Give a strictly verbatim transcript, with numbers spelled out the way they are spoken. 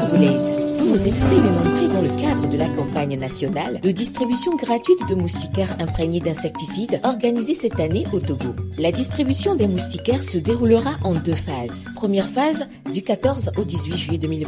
togolaise. Vous êtes dénombrés dans le cadre de la campagne nationale de distribution gratuite de moustiquaires imprégnés d'insecticides organisée cette année au Togo. La distribution des moustiquaires se déroulera en deux phases. Première phase, du quatorze au dix-huit juillet deux mille vingt.